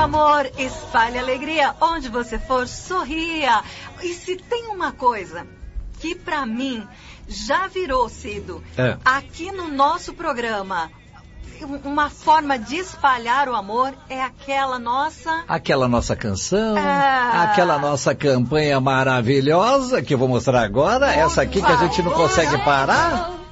amor, espalhe alegria. Onde você for, sorria. E se tem uma coisa que pra mim já virou, Cido, aqui no nosso programa, uma forma de espalhar o amor é aquela nossa canção, aquela nossa campanha maravilhosa que eu vou mostrar agora, essa aqui que a gente não consegue parar.